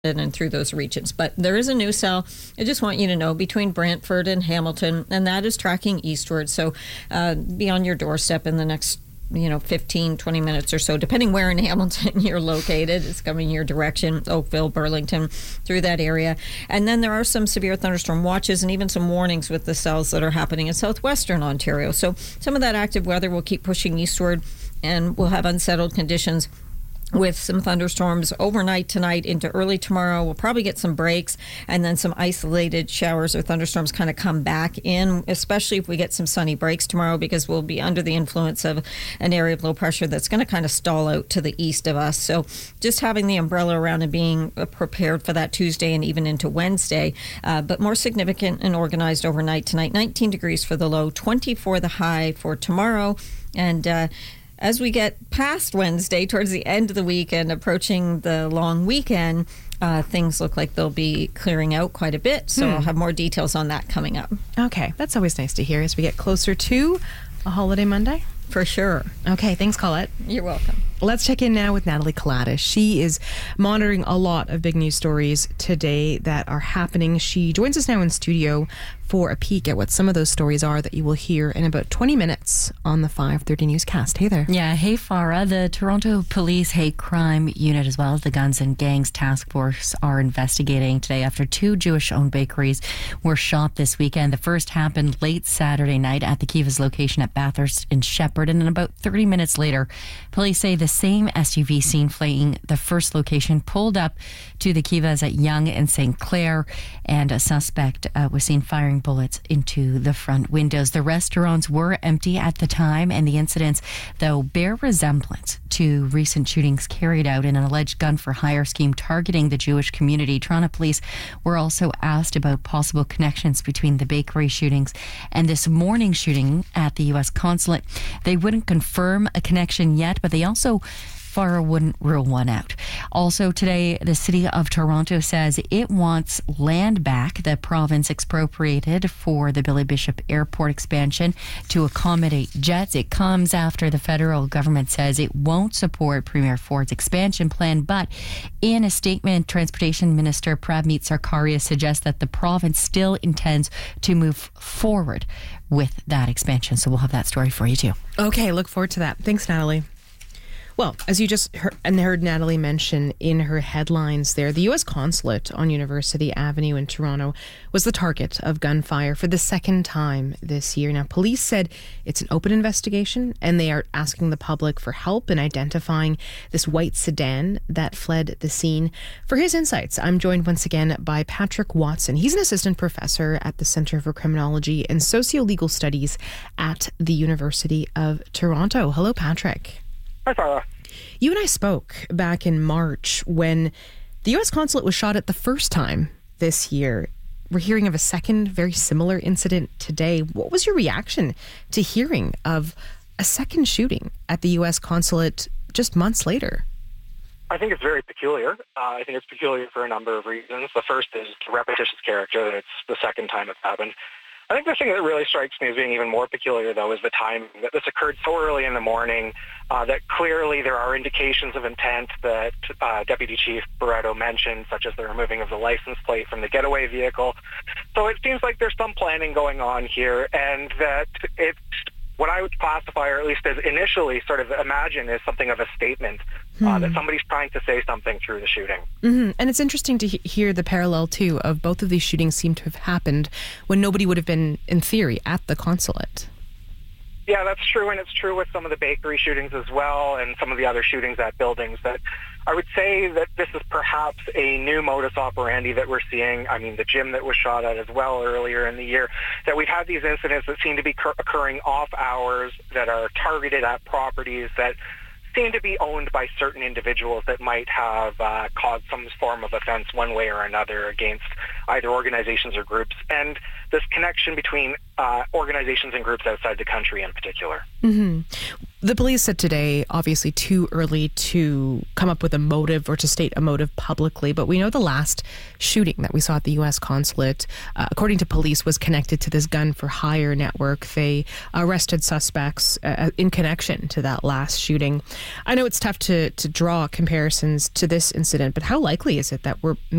and through those regions. But there is a new cell, I just want you to know, between Brantford and Hamilton, and that is tracking eastward. So be on your doorstep in the next 15, 20 minutes or so, depending where in Hamilton you're located. It's coming your direction, Oakville, Burlington, through that area. And then there are some severe thunderstorm watches and even some warnings with the cells that are happening in southwestern Ontario. So some of that active weather will keep pushing eastward, and we'll have unsettled conditions with some thunderstorms overnight tonight into early tomorrow. We'll probably get some breaks, and then some isolated showers or thunderstorms kind of come back in, especially if we get some sunny breaks tomorrow, because we'll be under the influence of an area of low pressure that's going to kind of stall out to the east of us. So just having the umbrella around and being prepared for that Tuesday and even into Wednesday, but more significant and organized overnight tonight. 19 degrees for the low, 24 the high for tomorrow. And as we get past Wednesday, towards the end of the week and approaching the long weekend, things look like they'll be clearing out quite a bit. So I'll have more details on that coming up. Okay, that's always nice to hear as we get closer to a holiday Monday. For sure. Okay, thanks, Colette. You're welcome. Let's check in now with Natalie Kalatis. She is monitoring a lot of big news stories today that are happening. She joins us now in studio for a peek at what some of those stories are that you will hear in about 20 minutes on the 5:30 newscast. Hey there. Yeah, hey Farah. The Toronto Police Hate Crime Unit, as well as the Guns and Gangs Task Force, are investigating today after 2 Jewish-owned bakeries were shot this weekend. The first happened late Saturday night at the Kiva's location at Bathurst in Shepherd, and then about 30 minutes later, police say the same SUV seen fleeing the first location pulled up to the Kiva's at Yonge and St. Clair, and a suspect was seen firing bullets into the front windows. The restaurants were empty at the time, and the incidents, though, bear resemblance to recent shootings carried out in an alleged gun-for-hire scheme targeting the Jewish community. Toronto police were also asked about possible connections between the bakery shootings and this morning shooting at the U.S. consulate. They wouldn't confirm a connection yet, but they also Farah wouldn't rule one out. Also today, the City of Toronto says it wants land back the province expropriated for the Billy Bishop Airport expansion to accommodate jets. It comes after the federal government says it won't support Premier Ford's expansion plan, but in a statement, Transportation Minister Prabmeet Sarkaria suggests that the province still intends to move forward with that expansion. So we'll have that story for you too. Okay, look forward to that. Thanks, Natalie. Well, as you just heard Natalie mention in her headlines there, the U.S. consulate on University Avenue in Toronto was the target of gunfire for the second time this year. Now, police said it's an open investigation, and they are asking the public for help in identifying this white sedan that fled the scene. For his insights, I'm joined once again by Patrick Watson. He's an assistant professor at the Centre for Criminology and Socio-Legal Studies at the University of Toronto. Hello, Patrick. Hi, Farah. You and I spoke back in March when the U.S. consulate was shot at the first time this year. We're hearing of a second very similar incident today. What was your reaction to hearing of a second shooting at the U.S. consulate just months later? I think it's very peculiar. I think it's peculiar for a number of reasons. The first is the repetitious character, that it's the second time it's happened. I think the thing that really strikes me as being even more peculiar, though, is the timing, that this occurred so early in the morning, that clearly there are indications of intent that Deputy Chief Barreto mentioned, such as the removing of the license plate from the getaway vehicle. So it seems like there's some planning going on here, and that it's what I would classify, or at least as initially sort of imagine, is something of a statement, that somebody's trying to say something through the shooting. Mm-hmm. And it's interesting to hear the parallel, too, of both of these shootings seem to have happened when nobody would have been, in theory, at the consulate. Yeah, that's true, and it's true with some of the bakery shootings as well, and some of the other shootings at buildings. That I would say that this is perhaps a new modus operandi that we're seeing. I mean, the gym that was shot at as well earlier in the year, that we've had these incidents that seem to be occurring off hours, that are targeted at properties that seem to be owned by certain individuals that might have caused some form of offense one way or another against either organizations or groups, and this connection between organizations and groups outside the country in particular. Mm-hmm. The police said today, obviously too early to come up with a motive or to state a motive publicly, but we know the last shooting that we saw at the U.S. consulate, according to police, was connected to this gun for hire network. They arrested suspects in connection to that last shooting. I know it's tough to draw comparisons to this incident, but how likely is it that we're